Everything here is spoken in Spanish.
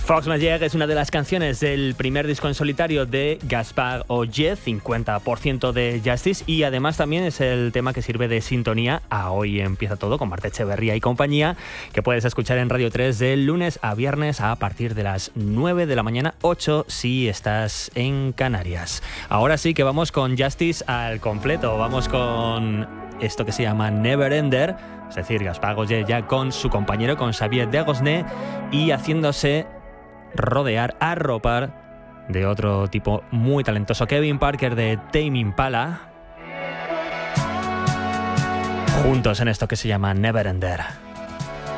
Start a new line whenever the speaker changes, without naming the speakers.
Fox Magic es una de las canciones del primer disco en solitario de Gaspar Ogier, 50% de Justice, y además también es el tema que sirve de sintonía a Hoy Empieza Todo con Marta Echeverría y compañía, que puedes escuchar en Radio 3 de lunes a viernes a partir de las 9 de la mañana, 8 si estás en Canarias. Ahora sí que vamos con Justice al completo, vamos con esto que se llama Neverender, es decir, Gaspar Ogier ya con su compañero, con Xavier Degosné, y haciéndose rodear, arropar de otro tipo muy talentoso, Kevin Parker de Tame Impala, juntos en esto que se llama Neverender.